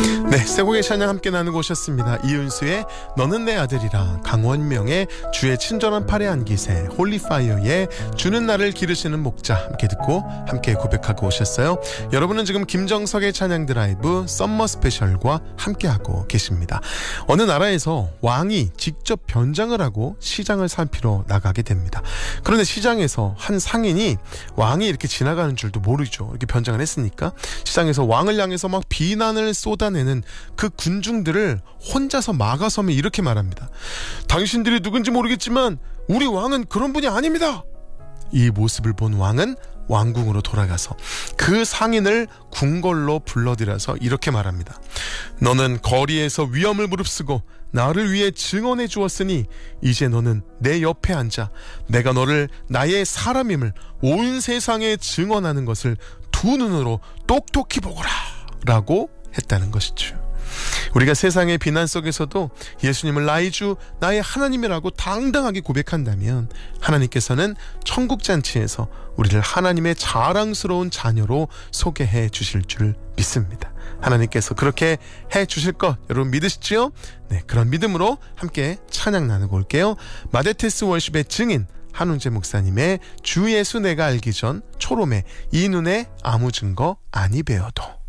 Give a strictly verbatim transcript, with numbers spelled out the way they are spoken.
네, 쇠고개 찬양 함께 나누고 오셨습니다. 이윤수의 너는 내 아들이라, 강원명의 주의 친절한 팔에 안기세, 홀리파이어의 주는 나를 기르시는 목자 함께 듣고 함께 고백하고 오셨어요. 여러분은 지금 김정석의 찬양 드라이브 썸머 스페셜과 함께하고 계십니다. 어느 나라에서 왕이 직접 변장을 하고 시장을 살피러 나가게 됩니다. 그런데 시장에서 한 상인이 왕이 이렇게 지나가는 줄도 모르죠. 이렇게 변장을 했으니까 시장에서 왕을 향해서 막 비난을 쏟아내는 그 군중들을 혼자서 막아서면 이렇게 말합니다. 당신들이 누군지 모르겠지만 우리 왕은 그런 분이 아닙니다. 이 모습을 본 왕은 왕궁으로 돌아가서 그 상인을 궁궐로 불러들여서 이렇게 말합니다. 너는 거리에서 위험을 무릅쓰고 나를 위해 증언해 주었으니 이제 너는 내 옆에 앉아 내가 너를 나의 사람임을 온 세상에 증언하는 것을 두 눈으로 똑똑히 보거라 라고 했다는 것이죠. 우리가 세상의 비난 속에서도 예수님을 나의 주, 나의 하나님이라고 당당하게 고백한다면 하나님께서는 천국잔치에서 우리를 하나님의 자랑스러운 자녀로 소개해 주실 줄 믿습니다. 하나님께서 그렇게 해 주실 것 여러분 믿으시죠? 네, 그런 믿음으로 함께 찬양 나누고 올게요. 마데테스 월십의 증인 한웅재 목사님의 주 예수 내가 알기 전 초롬의 이 눈에 아무 증거 아니 배어도.